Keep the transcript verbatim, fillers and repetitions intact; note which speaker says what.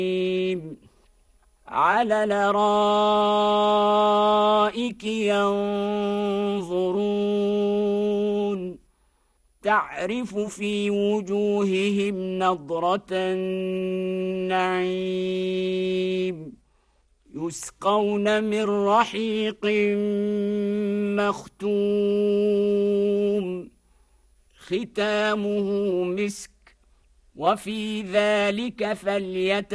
Speaker 1: على الأرائك ينظرون تعرف في وجوههم نضرة النعيم يسقون من رحيق مختوم ختامه مسك وفي ذلك فليتنافس